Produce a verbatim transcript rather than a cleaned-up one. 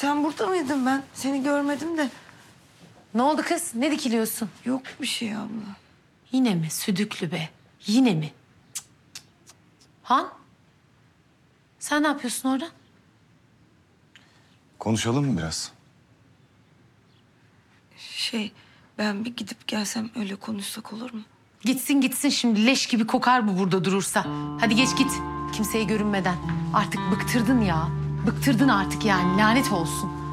sen burada mıydın? Ben seni görmedim de. Ne oldu kız? Ne dikiliyorsun? Yok bir şey abla. Yine mi? Südüklü be. Yine mi? Cık, cık, cık. Han? Sen ne yapıyorsun orada? Konuşalım mı biraz? Şey, ben bir gidip gelsem öyle konuşsak olur mu? Gitsin gitsin şimdi leş gibi kokar bu burada durursa. Hadi geç git. Kimseye görünmeden. Artık bıktırdın ya. Bıktırdın artık yani lanet olsun.